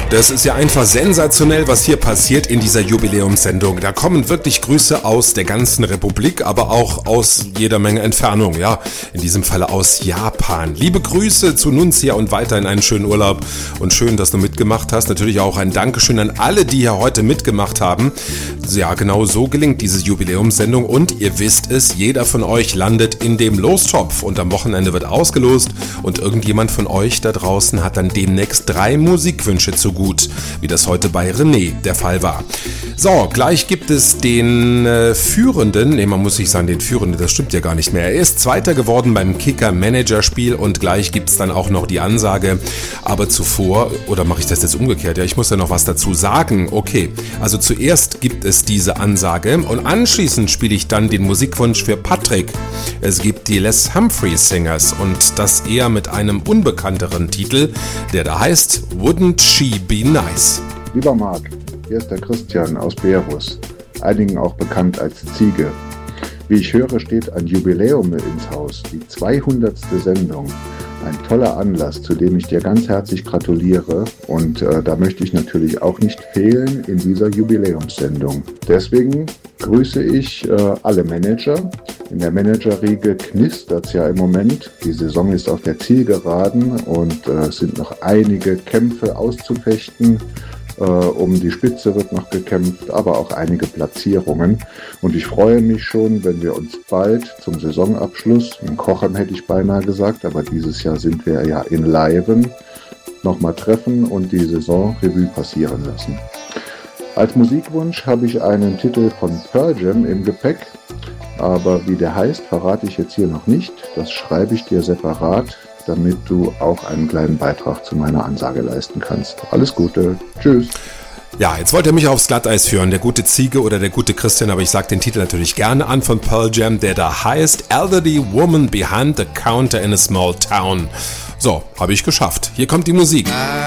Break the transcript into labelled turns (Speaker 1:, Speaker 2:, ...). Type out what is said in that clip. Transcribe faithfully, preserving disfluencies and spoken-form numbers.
Speaker 1: Das ist ja einfach sensationell, was hier passiert in dieser Jubiläumssendung. Da kommen wirklich Grüße aus der ganzen Republik, aber auch aus jeder Menge Entfernung, ja. In diesem Falle aus Japan. Liebe Grüße zu Nunzia und weiterhin einen schönen Urlaub und schön, dass du mitgemacht hast. Natürlich auch ein Dankeschön an alle, die hier heute mitgemacht haben. Ja, genau so gelingt diese Jubiläumssendung und ihr wisst es, jeder von euch landet in dem Lostopf und am Wochenende wird ausgelost und irgendjemand von euch da draußen hat dann demnächst drei Musikwünsche zu gut, wie das heute bei René der Fall war. So, gleich gibt es den äh, Führenden, ne, man muss sich sagen, den Führenden, das stimmt ja gar nicht mehr. Er ist Zweiter geworden beim Kicker-Manager-Spiel und gleich gibt es dann auch noch die Ansage. Aber zuvor, oder mache ich das jetzt umgekehrt? Ja, ich muss ja noch was dazu sagen. Okay, also zuerst gibt es diese Ansage und anschließend spiele ich dann den Musikwunsch für Patrick. Es gibt die Les Humphreys Singers und das eher mit einem unbekannteren Titel, der da heißt Wouldn't She Be Nice?
Speaker 2: Lieber Marc, hier ist der Christian aus Berus, einigen auch bekannt als Ziege. Wie ich höre, steht ein Jubiläum ins Haus, die zweihundertste Sendung. Ein toller Anlass, zu dem ich dir ganz herzlich gratuliere und äh, da möchte ich natürlich auch nicht fehlen in dieser Jubiläumssendung. Deswegen grüße ich äh, alle Manager. In der Managerriege knistert es ja im Moment. Die Saison ist auf der Zielgeraden und äh, es sind noch einige Kämpfe auszufechten. Uh, um die Spitze wird noch gekämpft, aber auch einige Platzierungen. Und ich freue mich schon, wenn wir uns bald zum Saisonabschluss, in Cochem hätte ich beinahe gesagt, aber dieses Jahr sind wir ja in Leiven, nochmal treffen und die Saisonrevue passieren lassen. Als Musikwunsch habe ich einen Titel von Pearl Jam im Gepäck, aber wie der heißt, verrate ich jetzt hier noch nicht. Das schreibe ich dir separat, damit du auch einen kleinen Beitrag zu meiner Ansage leisten kannst. Alles Gute. Tschüss.
Speaker 1: Ja, jetzt wollte er mich aufs Glatteis führen, der gute Ziege oder der gute Christian, aber ich sage den Titel natürlich gerne an von Pearl Jam, der da heißt Elderly Woman Behind the Counter in a Small Town. So, habe ich geschafft. Hier kommt die Musik.